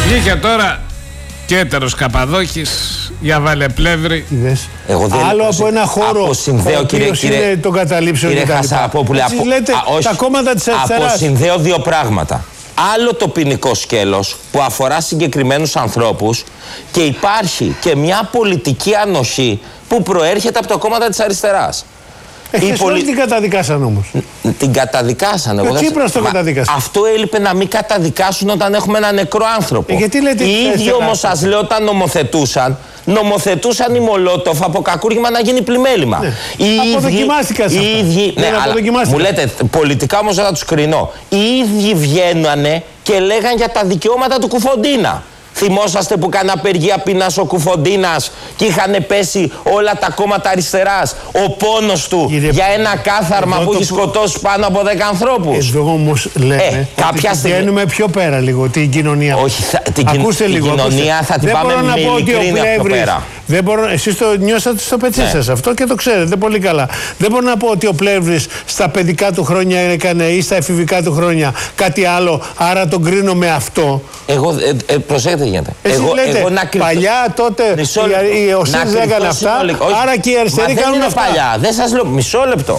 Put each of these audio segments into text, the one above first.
Βγήκε τώρα και έτερος Καπαδόκης για Βαλεπλεύρη. Άλλο από ένα χώρο ο οποίος είναι των καταλήψεων και τα λοιπά. Λέτε τα κόμματα της αριστεράς. Αποσυνδέω δύο πράγματα. Άλλο το ποινικό σκέλος που αφορά συγκεκριμένους ανθρώπους και υπάρχει και μια πολιτική ανοχή που προέρχεται από τα κόμματα της αριστεράς. Όλοι την καταδικάσαν όμως. Την καταδικάσαν. Ο Τσίπρας το καταδικάσαν. Αυτό έλειπε να μην καταδικάσουν όταν έχουμε ένα νεκρό άνθρωπο. Γιατί λέτε οι ίδιοι όμως σας λέω όταν νομοθετούσαν οι Μολότοφ από κακούργημα να γίνει πλημέλημα. Ναι. Αποδοκιμάστηκαν σε αυτά. Μου λέτε πολιτικά όμως δεν θα τους κρινώ. Οι ίδιοι βγαίνανε και λέγαν για τα δικαιώματα του Κουφοντίνα. Θυμόσαστε που έκανε απεργία πείνας ο Κουφοντίνας και είχαν πέσει όλα τα κόμματα αριστεράς. Ο πόνος του για ένα κάθαρμα που έχει σκοτώσει πάνω από 10 ανθρώπους. Εδώ όμως λέμε ότι βγαίνουμε πιο πέρα λίγο την κοινωνία. Όχι, την κοινωνία θα την πάμε με ειλικρίνεια πιο πέρα. Δεν μπορώ, εσείς το νιώσατε στο πετσί σας αυτό και το ξέρετε πολύ καλά. Δεν μπορώ να πω ότι ο Πλεύρης στα παιδικά του χρόνια έκανε ή στα εφηβικά του χρόνια κάτι άλλο, άρα τον κρίνω με αυτό. Εγώ, προσέξτε γίνεται. Εσείς λέτε, παλιά τότε ο ΣΥΡΙΖΑ δεν έκανε αυτά, άρα και οι αριστεροί κάνουν αυτά. Παλιά, δεν σας λέω, μισό λεπτό.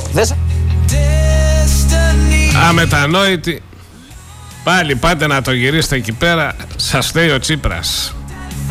Αμετανόητη. Πάλι πάτε να το γυρίσετε εκεί πέρα, σας λέει ο Τσίπρας.